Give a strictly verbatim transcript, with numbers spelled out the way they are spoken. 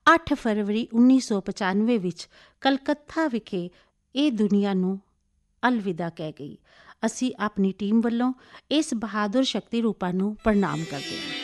ਅੱਠ ਫਰਵਰੀ ਉੱਨੀ ਸੌ ਪਚਾਨਵੇਂ ਵਿੱਚ ਕਲਕੱਤਾ ਵਿਖੇ ਇਹ ਦੁਨੀਆ ਨੂੰ ਅਲਵਿਦਾ ਕਹਿ ਗਈ। ਅਸੀਂ ਆਪਣੀ ਟੀਮ ਵੱਲੋਂ ਇਸ ਬਹਾਦਰ ਸ਼ਕਤੀ ਰੂਪਾਂ ਨੂੰ ਪ੍ਰਣਾਮ ਕਰਦੇ ਹਾਂ।